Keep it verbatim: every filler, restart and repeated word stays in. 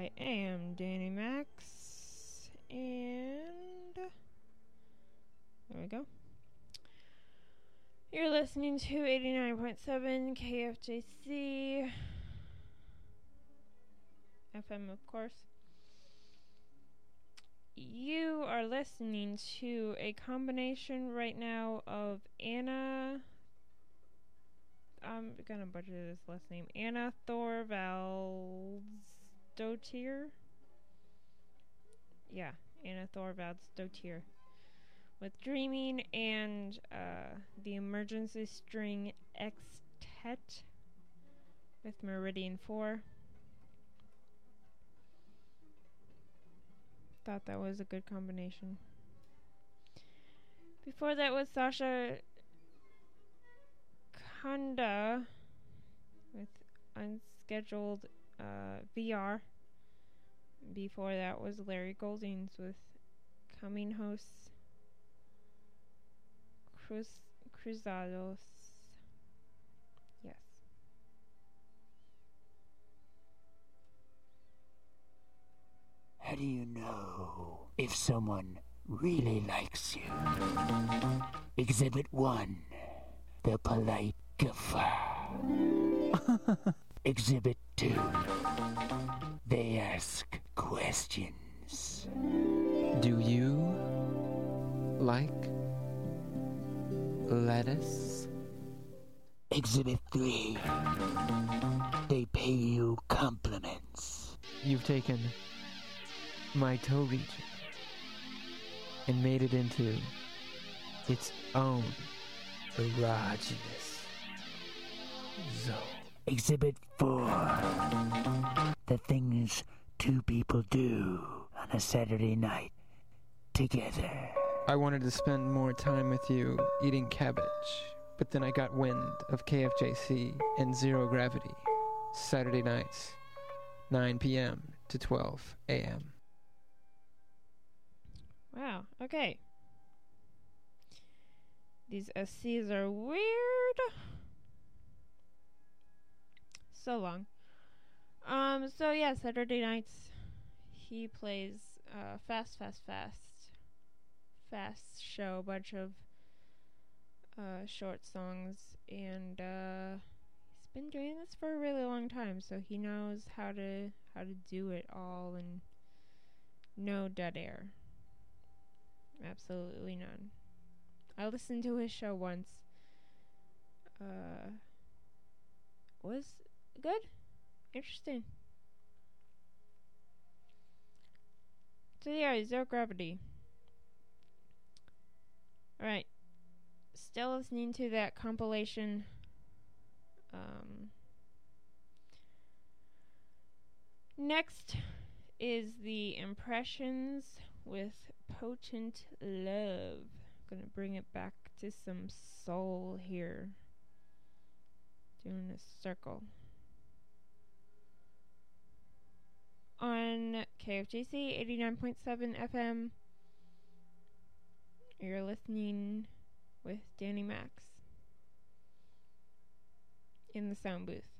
I am Danny Max, and there we go. You're listening to eighty-nine point seven K F J C F M, of course. You are listening to a combination right now of Anna, I'm gonna butcher this last name, Anna Thorvaldsdottir. Yeah, Anna Thorvaldsdottir. With Dreaming and uh, the Emergency String Extet with Meridian four. Thought that was a good combination. Before that was Sasha Kanda with Unscheduled uh, V R. Before that was Larry Goldings with Coming Hosts Cruz Cruzados. Yes. How do you know if someone really likes you? Exhibit one, the polite guffaw. Exhibit two, they ask questions. Do you like lettuce? Exhibit three, they pay you compliments. You've taken my toe region and made it into its own erogenous zone. Exhibit four, the things two people do on a Saturday night together. I wanted to spend more time with you eating cabbage, but then I got wind of K F J C and Zero Gravity, Saturday nights, nine p.m. to twelve a.m. Wow, okay. These S Cs are weird. So long. Um, so yeah, Saturday nights, he plays uh, Fast, Fast, Fast. Fast show, a bunch of uh, short songs, and uh, he's been doing this for a really long time, so he knows how to how to do it all, and no dead air. Absolutely none. I listened to his show once. Uh, was good, interesting. So yeah, Zero Gravity. Alright. Still listening to that compilation. Um, next is the Impressions with Potent Love. Gonna bring it back to some soul here. Doing a circle. On K F J C eighty-nine point seven F M. You're listening with Danny Max in the sound booth.